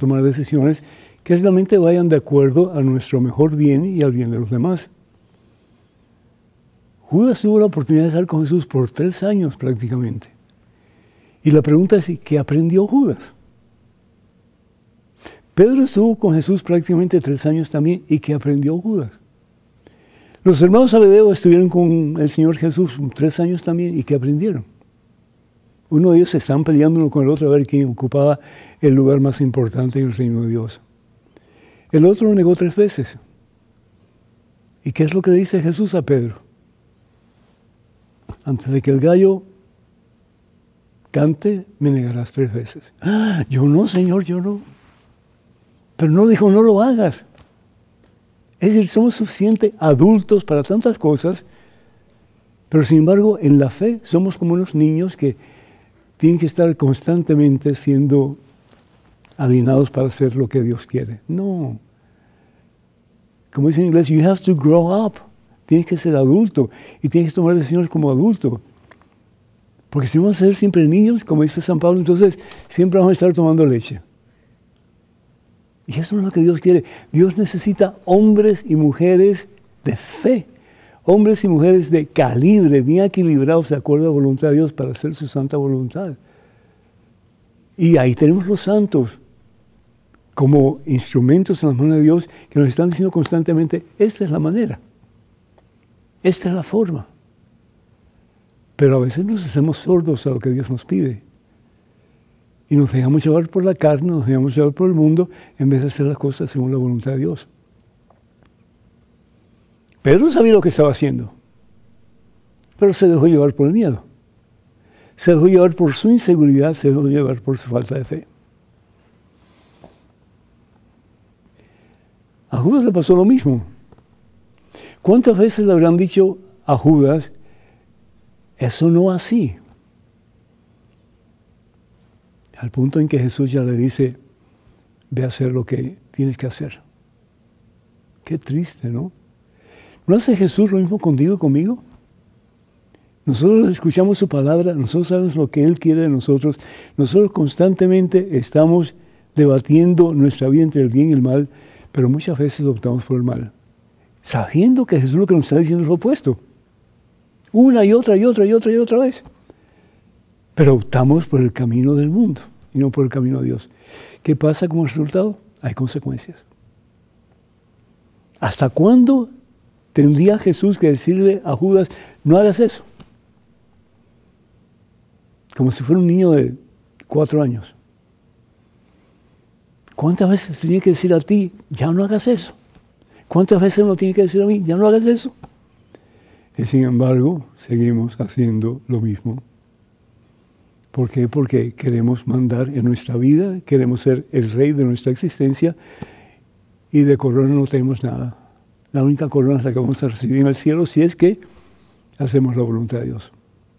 tomar decisiones que realmente vayan de acuerdo a nuestro mejor bien y al bien de los demás. Judas tuvo la oportunidad de estar con Jesús por 3 años prácticamente. Y la pregunta es, ¿qué aprendió Judas? Pedro estuvo con Jesús prácticamente 3 años también. ¿Y qué aprendió Judas? Los hermanos Zebedeo estuvieron con el Señor Jesús 3 años también. ¿Y qué aprendieron? Uno de ellos se estaban peleando uno con el otro a ver quién ocupaba el lugar más importante en el reino de Dios. El otro lo negó 3 veces. ¿Y qué es lo que dice Jesús a Pedro? Antes de que el gallo cante, me negarás 3 veces. ¡Ah! Yo no, Señor, yo no. Pero no dijo, no lo hagas. Es decir, somos suficientes adultos para tantas cosas, pero sin embargo, en la fe somos como unos niños que tienen que estar constantemente siendo alineados para hacer lo que Dios quiere. No. Como dice en inglés, you have to grow up. Tienes que ser adulto y tienes que tomar decisiones como adulto. Porque si vamos a ser siempre niños, como dice San Pablo, entonces siempre vamos a estar tomando leche. Y eso no es lo que Dios quiere. Dios necesita hombres y mujeres de fe, hombres y mujeres de calibre, bien equilibrados de acuerdo a la voluntad de Dios para hacer su santa voluntad. Y ahí tenemos los santos como instrumentos en las manos de Dios que nos están diciendo constantemente, esta es la manera, esta es la forma. Pero a veces nos hacemos sordos a lo que Dios nos pide. Y nos dejamos llevar por la carne, nos dejamos llevar por el mundo, en vez de hacer las cosas según la voluntad de Dios. Pedro sabía lo que estaba haciendo, pero se dejó llevar por el miedo. Se dejó llevar por su inseguridad, se dejó llevar por su falta de fe. A Judas le pasó lo mismo. ¿Cuántas veces le habrán dicho a Judas, eso no así? Al punto en que Jesús ya le dice, ve a hacer lo que tienes que hacer. Qué triste, ¿no? ¿No hace Jesús lo mismo contigo y conmigo? Nosotros escuchamos su palabra, nosotros sabemos lo que Él quiere de nosotros. Nosotros constantemente estamos debatiendo nuestra vida entre el bien y el mal, pero muchas veces optamos por el mal, sabiendo que Jesús lo que nos está diciendo es lo opuesto. Una y otra y otra y otra y otra vez. Pero optamos por el camino del mundo y no por el camino de Dios. ¿Qué pasa como resultado? Hay consecuencias. ¿Hasta cuándo tendría Jesús que decirle a Judas, no hagas eso? Como si fuera un niño de 4 años. ¿Cuántas veces tenía que decir a ti, ya no hagas eso? ¿Cuántas veces me lo tiene que decir a mí, ya no hagas eso? Y sin embargo, seguimos haciendo lo mismo. ¿Por qué? Porque queremos mandar en nuestra vida, queremos ser el rey de nuestra existencia y de corona no tenemos nada. La única corona es la que vamos a recibir en el cielo si es que hacemos la voluntad de Dios.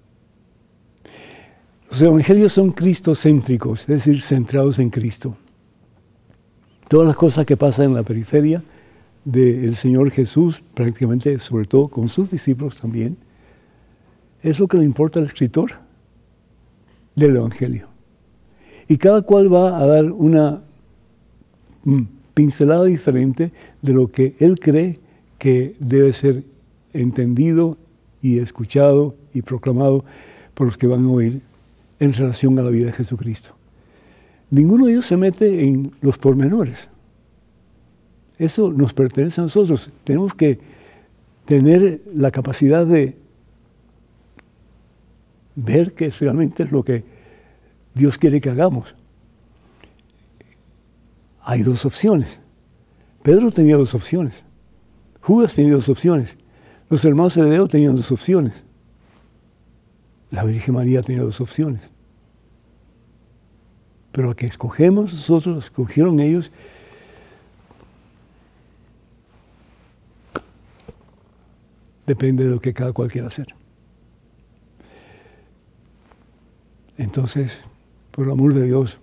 Los evangelios son cristocéntricos, es decir, centrados en Cristo. Todas las cosas que pasan en la periferia del Señor Jesús, prácticamente, sobre todo con sus discípulos también, es lo que le importa al escritor del Evangelio. Y cada cual va a dar una pincelada diferente de lo que él cree que debe ser entendido y escuchado y proclamado por los que van a oír en relación a la vida de Jesucristo. Ninguno de ellos se mete en los pormenores. Eso nos pertenece a nosotros. Tenemos que tener la capacidad de ver que realmente es lo que Dios quiere que hagamos. Hay 2 opciones. Pedro tenía 2 opciones. Judas tenía 2 opciones. Los hermanos Zebedeo tenían 2 opciones. La Virgen María tenía 2 opciones. Pero la que escogemos nosotros, la escogieron ellos, depende de lo que cada cual quiera hacer. Entonces, por el amor de Dios,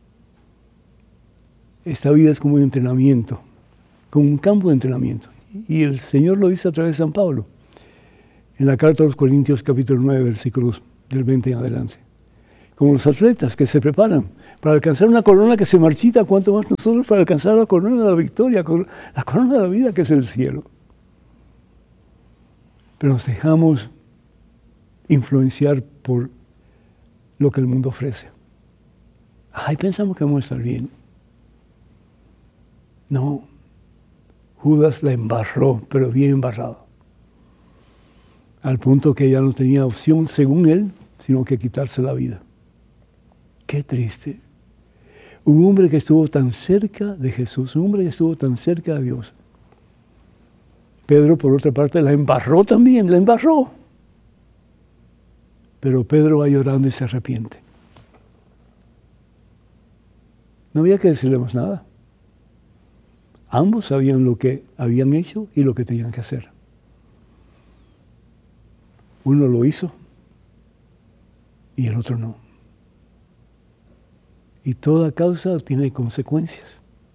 esta vida es como un entrenamiento, como un campo de entrenamiento. Y el Señor lo dice a través de San Pablo, en la carta a los Corintios capítulo 9, versículos del 20 en adelante. como los atletas que se preparan para alcanzar una corona que se marchita, cuanto más nosotros para alcanzar la corona de la victoria, la corona de la vida que es el cielo. Pero nos dejamos influenciar por lo que el mundo ofrece. Ay, pensamos que vamos a estar bien. No, Judas la embarró, pero bien embarrado. Al punto que ella no tenía opción, según él, sino que quitarse la vida. Qué triste. Un hombre que estuvo tan cerca de Jesús, un hombre que estuvo tan cerca de Dios. Pedro, por otra parte, la embarró también, la embarró. Pero Pedro va llorando y se arrepiente. No había que decirle más nada. Ambos sabían lo que habían hecho y lo que tenían que hacer. Uno lo hizo y el otro no. Y toda causa tiene consecuencias.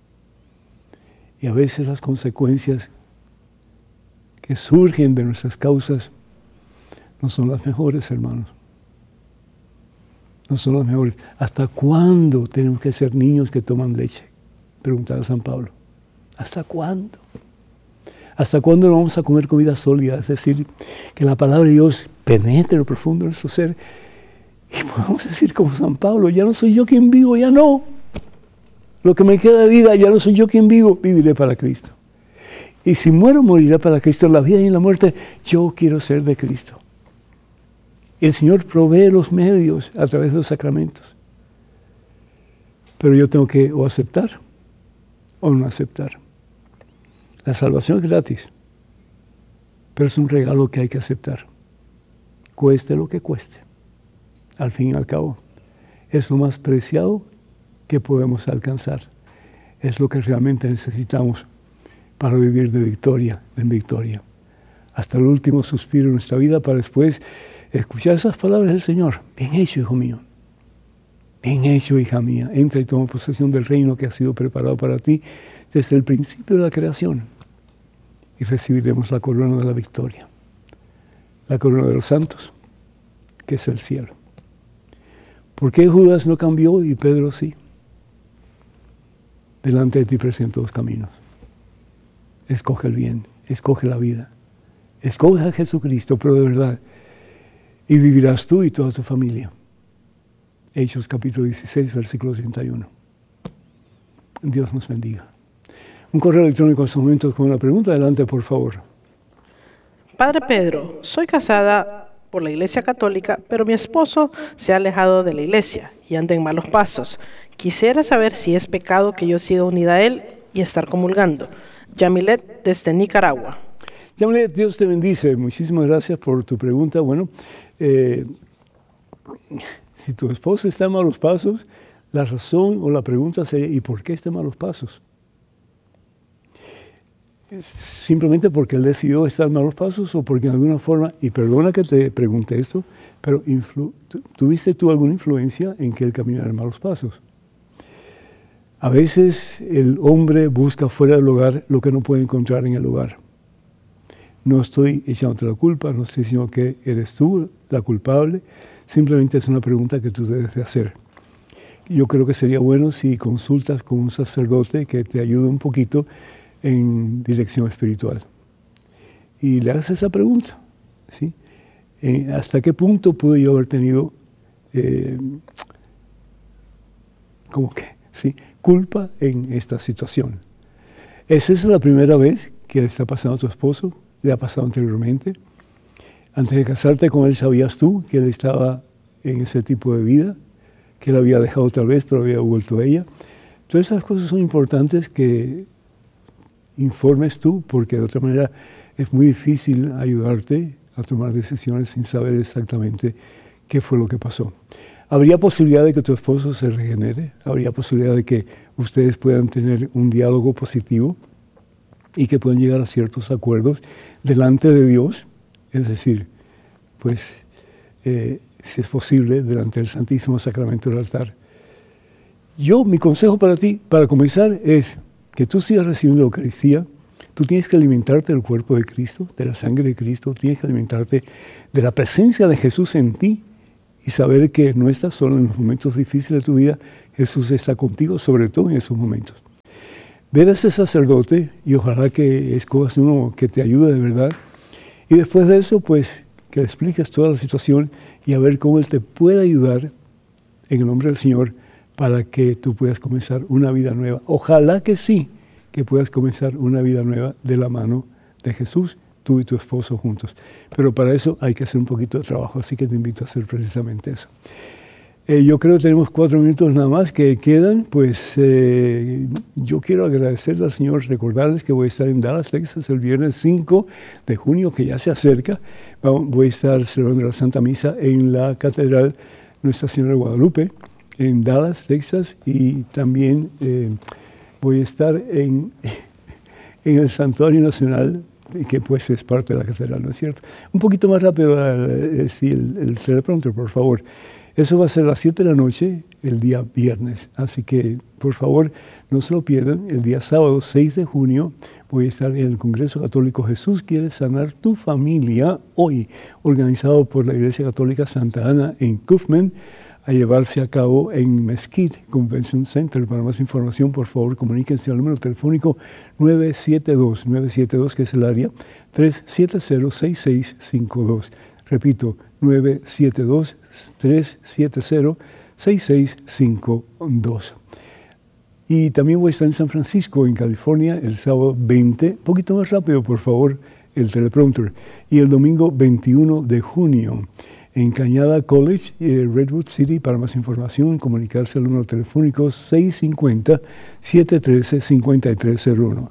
Y a veces las consecuencias que surgen de nuestras causas no son las mejores, hermanos. No son las mejores. ¿Hasta cuándo tenemos que ser niños que toman leche? Preguntaba San Pablo. ¿Hasta cuándo? ¿Hasta cuándo no vamos a comer comida sólida? Es decir, que la palabra de Dios penetre lo profundo de nuestro ser. Y podemos decir como San Pablo, ya no soy yo quien vivo, ya no. Lo que me queda de vida, ya no soy yo quien vivo, viviré para Cristo. Y si muero, moriré para Cristo. En la vida y en la muerte, yo quiero ser de Cristo. El Señor provee los medios a través de los sacramentos. Pero yo tengo que o aceptar o no aceptar. La salvación es gratis, pero es un regalo que hay que aceptar. Cueste lo que cueste. Al fin y al cabo, es lo más preciado que podemos alcanzar. Es lo que realmente necesitamos para vivir de victoria en victoria. Hasta el último suspiro de nuestra vida para después escuchar esas palabras del Señor. Bien hecho, hijo mío. Bien hecho, hija mía. Entra y toma posesión del reino que ha sido preparado para ti desde el principio de la creación. Y recibiremos la corona de la victoria. La corona de los santos, que es el cielo. ¿Por qué Judas no cambió y Pedro sí? Delante de ti presento dos caminos. Escoge el bien, escoge la vida. Escoge a Jesucristo, pero de verdad. Y vivirás tú y toda tu familia. Hechos capítulo 16, versículo 31. Dios nos bendiga. Un correo electrónico en estos momentos con una pregunta. Adelante, por favor. Padre Pedro, soy casada por la Iglesia Católica, pero mi esposo se ha alejado de la Iglesia y anda en malos pasos. Quisiera saber si es pecado que yo siga unida a él y estar comulgando. Yamilet, desde Nicaragua. Yamilet, Dios te bendice. Muchísimas gracias por tu pregunta. Bueno, si tu esposo está en malos pasos, la razón o la pregunta sería, ¿y por qué está en malos pasos? Simplemente porque él decidió estar en malos pasos o porque en alguna forma, y perdona que te pregunte esto, pero ¿tuviste tú alguna influencia en que él caminara en malos pasos? A veces el hombre busca fuera del hogar lo que no puede encontrar en el hogar. No estoy echándote la culpa, no estoy diciendo que eres tú la culpable, simplemente es una pregunta que tú debes de hacer. Yo creo que sería bueno si consultas con un sacerdote que te ayude un poquito en dirección espiritual. Y le hagas esa pregunta, ¿sí? ¿Hasta qué punto pude yo haber tenido ¿sí? culpa en esta situación? ¿Esa es la primera vez que le está pasando a tu esposo? ¿Le ha pasado anteriormente? Antes de casarte con él, ¿sabías tú que él estaba en ese tipo de vida? Que él había dejado tal vez, pero había vuelto a ella. Todas esas cosas son importantes que informes tú, porque de otra manera es muy difícil ayudarte a tomar decisiones sin saber exactamente qué fue lo que pasó. ¿Habría posibilidad de que tu esposo se regenere? ¿Habría posibilidad de que ustedes puedan tener un diálogo positivo y que puedan llegar a ciertos acuerdos delante de Dios? Es decir, pues, si es posible, delante del Santísimo Sacramento del altar. Mi consejo para ti, para comenzar, es que tú sigas recibiendo la Eucaristía. Tú tienes que alimentarte del cuerpo de Cristo, de la sangre de Cristo, tienes que alimentarte de la presencia de Jesús en ti y saber que no estás solo en los momentos difíciles de tu vida, Jesús está contigo, sobre todo en esos momentos. Ver a ese sacerdote y ojalá que escojas uno que te ayude de verdad. Y después de eso, pues, que le expliques toda la situación y a ver cómo Él te puede ayudar en el nombre del Señor para que tú puedas comenzar una vida nueva. Ojalá que sí, que puedas comenzar una vida nueva de la mano de Jesús, tú y tu esposo juntos. Pero para eso hay que hacer un poquito de trabajo, así que te invito a hacer precisamente eso. Yo creo que tenemos 4 minutos nada más que quedan, pues yo quiero agradecerle al Señor, recordarles que voy a estar en Dallas, Texas, el viernes 5 de junio, que ya se acerca. Voy a estar celebrando la Santa Misa en la Catedral Nuestra Señora de Guadalupe, en Dallas, Texas, y también voy a estar en el Santuario Nacional, que pues es parte de la Catedral, ¿no es cierto? Un poquito más rápido el teleprompter, por favor. Eso va a ser a las 7 de la noche el día viernes, así que por favor no se lo pierdan. El día sábado 6 de junio voy a estar en el Congreso Católico Jesús quiere sanar tu familia hoy, organizado por la Iglesia Católica Santa Ana en Kaufman, a llevarse a cabo en Mesquite Convention Center. Para más información, por favor, comuníquense al número telefónico 972, que es el área 370-6652. Repito, 972-370-6652. Y también voy a estar en San Francisco, en California, el sábado 20. Un poquito más rápido, por favor, el teleprompter. Y el domingo 21 de junio. En Cañada College, Redwood City. Para más información, comunicarse al número telefónico 650-713-5301.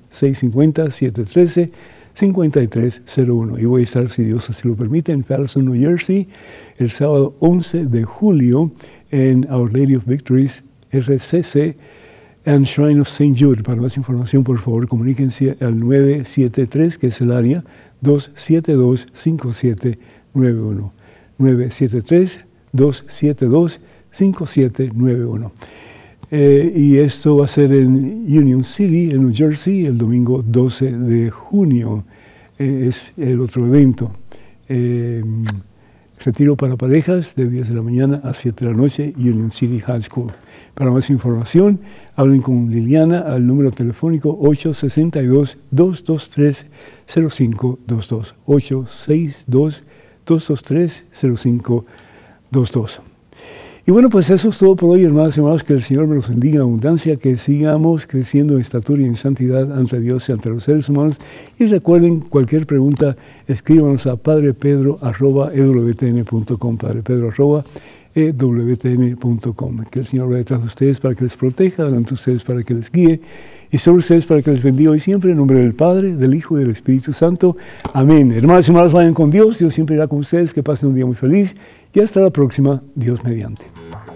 650-713-5301. Y voy a estar, si Dios así lo permite, en Patterson, New Jersey, el sábado 11 de julio, en Our Lady of Victories, RCC, and Shrine of St. Jude. Para más información, por favor, comuníquense al 973, que es el área 272-5791. 973-272-5791. Y esto va a ser en Union City, en New Jersey, el domingo 12 de junio. Es el otro evento. Retiro para parejas de 10 de la mañana a 7 de la noche, Union City High School. Para más información, hablen con Liliana al número telefónico 862-223-0522. 862-223-0522. Y bueno, pues eso es todo por hoy, hermanos y hermanos. Que el Señor me los bendiga en abundancia, que sigamos creciendo en estatura y en santidad ante Dios y ante los seres humanos. Y recuerden, cualquier pregunta, escríbanos a padrepedro@ewtn.com, padrepedro@ewtn.com. Que el Señor va detrás de ustedes para que les proteja, delante de ustedes para que les guíe, y sobre ustedes para que les bendiga hoy siempre, en nombre del Padre, del Hijo y del Espíritu Santo. Amén. Hermanos y hermanas, vayan con Dios. Dios siempre irá con ustedes. Que pasen un día muy feliz. Y hasta la próxima, Dios mediante.